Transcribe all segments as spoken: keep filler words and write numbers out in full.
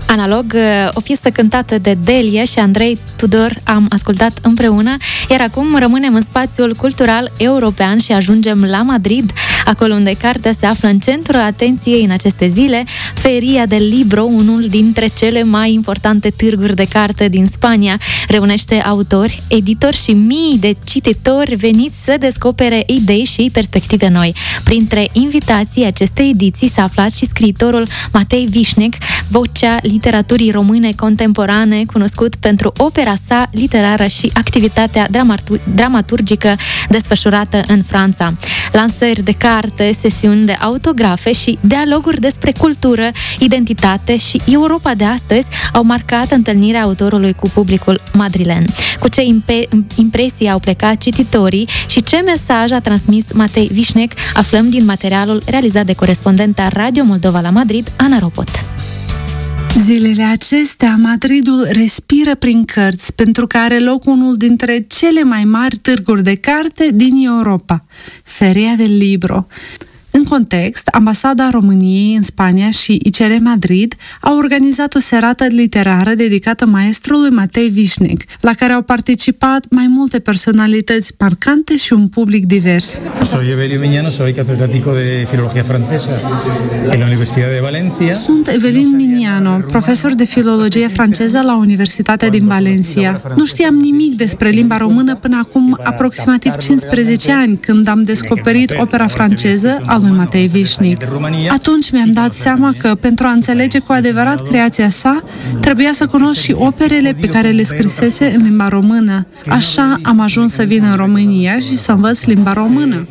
Analog, o piesă cântată de Delia și Andrei Tudor am ascultat împreună, iar acum rămânem în spațiul cultural european și ajungem la Madrid, acolo unde cartea se află în centrul atenției în aceste zile. Feria del Libro, unul dintre cele mai importante târguri de carte din Spania, reunește autori, editori și mii de cititori veniți să descopere idei și perspective noi. Printre invitații acestei ediții s-a aflat și scriitorul Matei Vișnec, vocea literaturii române contemporane, cunoscut pentru opera sa literară și activitatea dramatu- dramaturgică desfășurată în Franța. Lansări de carte, sesiuni de autografe și dialoguri despre cultură, identitate și Europa de astăzi au marcat întâlnirea autorului cu publicul madrilen. Cu ce impe- impresii au plecat cititorii și ce mesaj a transmis Matei Vișnec, aflăm din materialul realizat de corespondenta Radio Moldova la Madrid, Ana Ropot. Zilele acestea, Madridul respiră prin cărți, pentru că are loc unul dintre cele mai mari târguri de carte din Europa, Feria del Libro. În context, Ambasada României în Spania și I C R Madrid au organizat o serată literară dedicată maestrului Matei Vișnec, la care au participat mai multe personalități marcante și un public divers. Soy Evelin Miñano, soy catedrático de filología francesa en la Universidad de Valencia. Sunt Evelin Miñano, profesor de filologie franceză la Universitatea din Valencia. Nu știam nimic despre limba română până acum aproximativ cincisprezece ani, când am descoperit opera franceză a lui Matei Vișnec. Atunci mi-am dat seama că, pentru a înțelege cu adevărat creația sa, trebuia să cunosc și operele pe care le scrisese în limba română. Așa am ajuns să vin în România și să învăț limba română.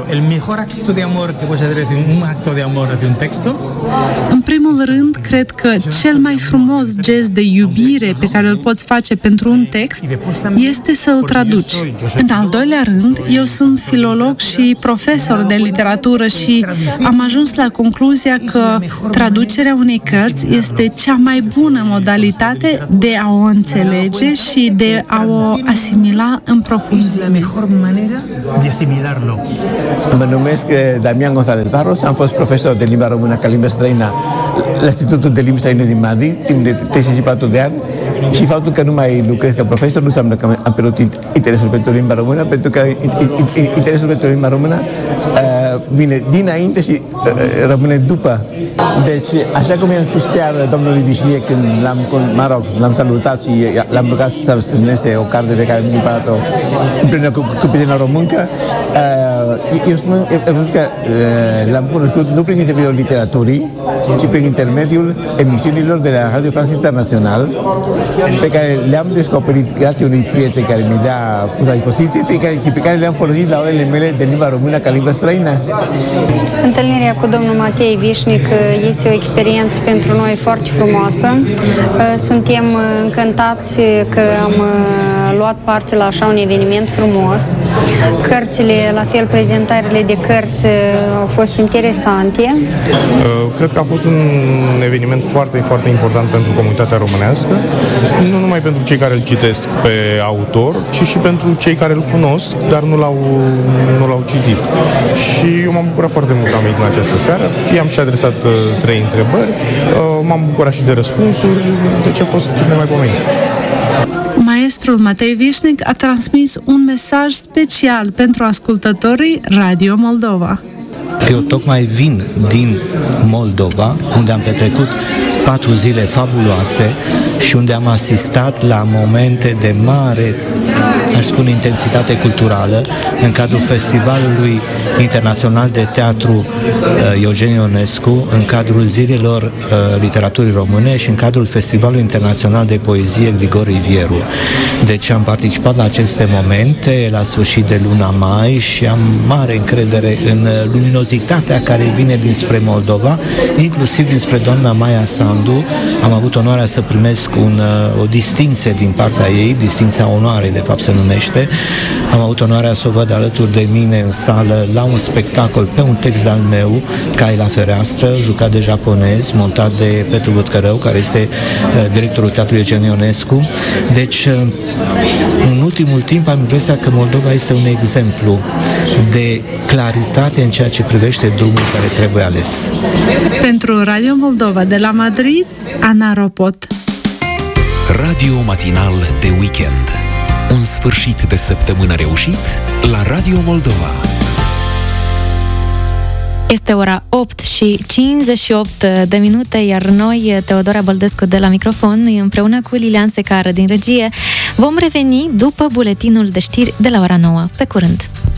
În primul rând, cred că cel mai frumos gest de iubire pe care îl poți face pentru un text este să-l traduci. În al doilea rând, eu sunt filolog și profesor de literatură și am ajuns la concluzia că traducerea unei cărți este cea mai bună modalitate de a o înțelege și de a o asimila în profunzime. Mă numesc Damian González Barros, am fost profesor de limba română ca limbă străină la Institutul de Limbi Străine din Madrid, timp de treizeci și patru de ani. Și faptul că nu mai lucrez ca profesor nu înseamnă că am pierdut interesul pentru limba română, pentru că interesul pentru limba română uh, vine dinainte și uh, rămâne după. Deci, așa cum i-am spus chiar domnului Vișnec când l-am, mă rog, l-am salutat și l-am rugat să semneze o carte pe care mi-a cumpărat-o împreună cu, cu prietena româncă, uh, eu spun eu, eu că uh, l-am cunoscut nu prin intermediul literaturii, ci prin intermediul emisiunilor de la Radio France International, pe care le-am descoperit grație unui prieten care mi le-a pus la dispoziție, pe care, pe care le-am folosit la orele mele de limba română ca limbă străină. Întâlnirea cu domnul Matei Vișnec este o experiență pentru noi foarte frumoasă. Suntem încântați că am luat parte la așa un eveniment frumos. Cărțile, la fel prezentările de cărți au fost interesante. Cred că a fost un eveniment foarte, foarte important pentru comunitatea românească, nu numai pentru cei care îl citesc pe autor, ci și pentru cei care îl cunosc, dar nu l-au, nu l-au citit. Și eu m-am bucurat foarte mult că am venit în această seară. I-am și adresat uh, trei întrebări, uh, m-am bucurat și de răspunsuri, deci a fost nemaipomenit. Maestrul Matei Vișnec a transmis un mesaj special pentru ascultătorii Radio Moldova. Eu tocmai vin din Moldova, unde am petrecut patru zile fabuloase și unde am asistat la momente de mare, aș spune, intensitate culturală în cadrul Festivalului Internațional de Teatru uh, Eugen Ionescu, în cadrul Zilelor uh, Literaturii Române și în cadrul Festivalului Internațional de Poezie Grigore Ivieru. Deci am participat la aceste momente la sfârșit de luna mai și am mare încredere în luminozitatea care vine dinspre Moldova, inclusiv dinspre doamna Maia Sandu. Am avut onoarea să primesc un, o distinție din partea ei, distinția onoarei, de fapt se numește, numește. Am avut onoarea să o văd alături de mine în sală la un spectacol pe un text al meu, Cai la fereastră, jucat de japonezi, montat de Petru Vătcărău, care este directorul Teatrului Eugen Ionescu. Deci, în ultimul timp am impresia că Moldova este un exemplu de claritate în ceea ce privește drumul care trebuie ales. Pentru Radio Moldova de la Madrid, Ana Ropot. Radio matinal de weekend. Un sfârșit de săptămână reușit la Radio Moldova. Este ora opt și cincizeci și opt de minute, iar noi, Teodora Băldescu de la microfon, împreună cu Lilian Secară din regie, vom reveni după buletinul de știri de la ora nouă. Pe curând!